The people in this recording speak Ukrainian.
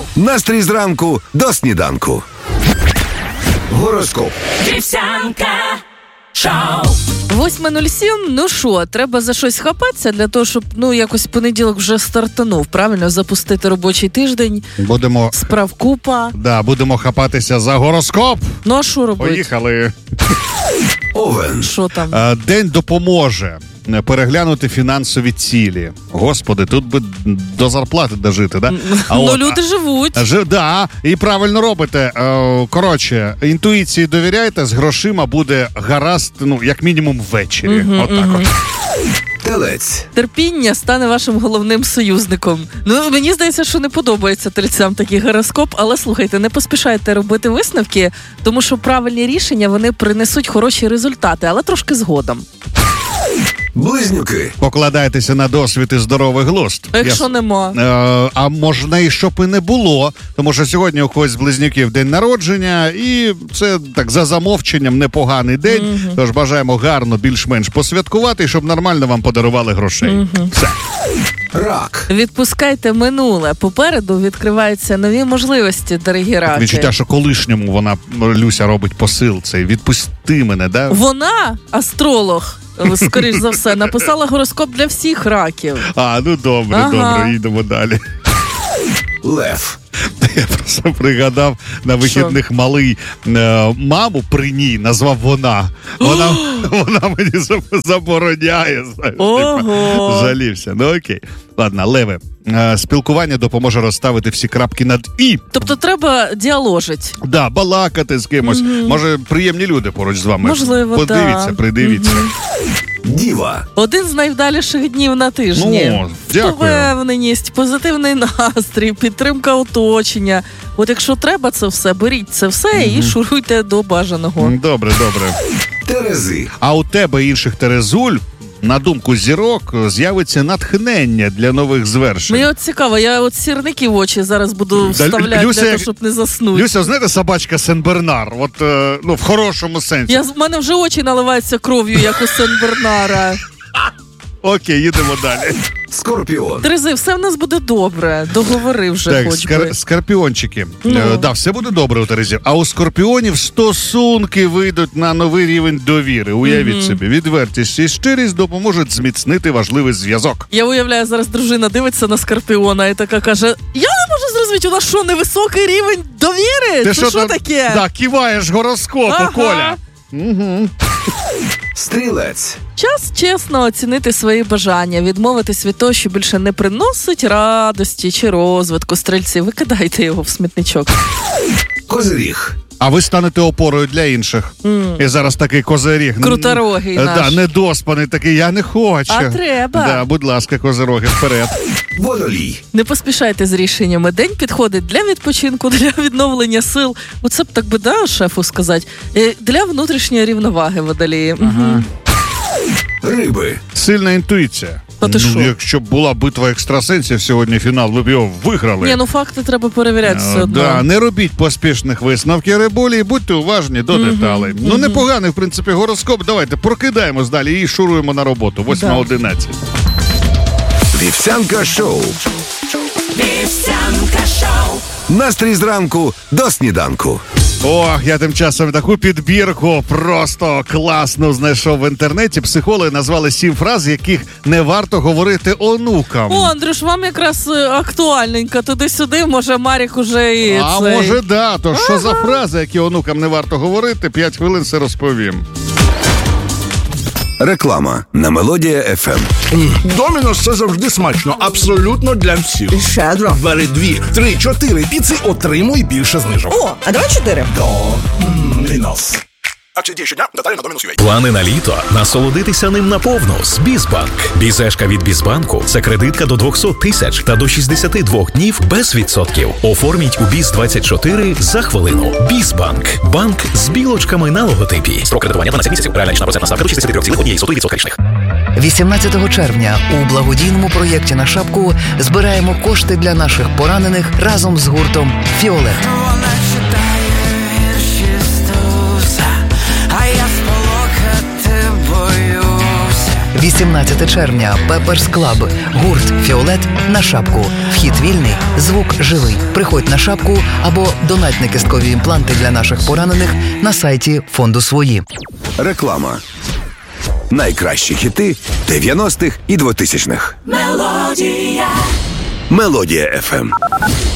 Настрій зранку до сніданку. Гороскоп. Вівсянка шоу. 8:07, ну що, треба за щось хапатися для того, щоб, якось понеділок вже стартанув, правильно? Запустити робочий тиждень. Будемо... Справ купа. Да, будемо хапатися за гороскоп. Ну, а що робити? Поїхали. Овен. Що там? День допоможе переглянути фінансові цілі. Господи, тут би до зарплати дожити, да? Люди живуть. Да, і правильно робите. Коротше, інтуїції довіряйте, з грошима буде гаразд, як мінімум ввечері. Отак от. Телець. Терпіння стане вашим головним союзником. Мені здається, що не подобається тельцям такий гороскоп, але слухайте, не поспішайте робити висновки, тому що правильні рішення, вони принесуть хороші результати, але трошки згодом. Близнюки. Покладайтеся на досвід і здоровий глузд. А якщо нема? А можна і щоб і не було, тому що сьогодні у когось з близнюків день народження, і це так за замовченням непоганий день, тож бажаємо гарно, більш-менш посвяткувати, і щоб нормально вам подарували грошей. Все. Рак. Відпускайте минуле. Попереду відкриваються нові можливості, дорогі раки. Відчуття, що колишньому вона, Люся, робить посил цей. Відпусти мене, да? Вона, астролог, скоріш за все, написала гороскоп для всіх раків. Добре, їдемо далі. Лев. Я просто пригадав на вихідних малий маму при ній назвав вона. Вона мені забороняє. Ого. Жалівся. Окей. Ладно, леви. Спілкування допоможе розставити всі крапки над «і». Тобто треба діаложить. Да, балакати з кимось. Може, приємні люди поруч з вами. Можливо, подивіться, придивіться. Діва. Один з найвдаліших днів на тижні. Дякую. Впевненість, позитивний настрій, підтримка оточення. От якщо треба це все, беріть це все і шуруйте до бажаного. Добре. Терези. А у тебе інших терезуль, на думку зірок, з'явиться натхнення для нових звершень. Мені от цікаво, я сірники в очі зараз буду вставляти, Люся, для того, щоб не заснути. Люся, знаєте, собачка Сен-Бернар? В хорошому сенсі. В мене вже очі наливаються кров'ю, як у Сен-Бернара. Окей, їдемо далі. Скорпіон. Терези, все в нас буде добре. Договори вже хоч би. Скорпіончики. Да, все буде добре у Терезів. А у скорпіонів стосунки вийдуть на новий рівень довіри. Уявіть собі, відвертість і щирість допоможуть зміцнити важливий зв'язок. Я уявляю, зараз дружина дивиться на Скорпіона і така каже: я не можу зрозуміти, у нас що, невисокий рівень довіри? Ти що таке? Так, киваєш гороскопу, Коля. Стрілець. Час чесно оцінити свої бажання, відмовитись від того, що більше не приносить радості чи розвитку. Стрільці, викидайте його в смітничок. Козиріг. А ви станете опорою для інших. І зараз такий козиріг. Круторогий наш. Да, недоспаний такий, я не хочу. А треба. Да, будь ласка, козироги, вперед. Водолій. Не поспішайте з рішеннями. День підходить для відпочинку, для відновлення сил. Оце б так би, шефу сказати. Для внутрішньої рівноваги, водолії. Риби. Сильна інтуїція. Якщо б була битва екстрасенсів сьогодні фінал, ви б його виграли. Факти треба перевіряти все одно. Да, не робіть поспішних висновків, риболі, і будьте уважні до деталей. Непоганий, в принципі, гороскоп. Давайте прокидаємось далі і шуруємо на роботу. 8:11. Вівсянка шоу. Вівсянка шоу. Настрій зранку до сніданку. Я тим часом таку підбірку просто класну знайшов в інтернеті. Психологи назвали 7 фраз, яких не варто говорити онукам. Андрюш, вам якраз актуальненько. Туди-сюди, може, Марік уже і може, да. То що за фрази, які онукам не варто говорити? 5 хвилин все розповім. Реклама на Мелодія FM. Домінос – це завжди смачно. Абсолютно для всіх. Щедро. Бери 2, 3, 4 піци, отримуй більше знижок. А давай 4. Домінос. Акції діє щодня, деталі на Домінос.ua. Плани на літо? Насолодитися ним наповну з Бізбанк. Бізешка від Бізбанку – це кредитка до 200 тисяч та до 62 днів без відсотків. Оформіть у Біз-24 за хвилину. Бізбанк. Банк з білочками на логотипі. Строк кредитування 12 місяців. Реальна річна процентна ставка до 63,1% річних. 18 червня у благодійному проєкті «На шапку» збираємо кошти для наших поранених разом з гуртом «Фіолет». 18 червня. Пепперс Клаб. Гурт «Фіолет» на Шапку. Вхід вільний, звук живий. Приходь на Шапку або донать на кісткові імпланти для наших поранених на сайті фонду «Свої». Реклама. Найкращі хіти 90-х і 2000-х. Мелодія. Мелодія FM.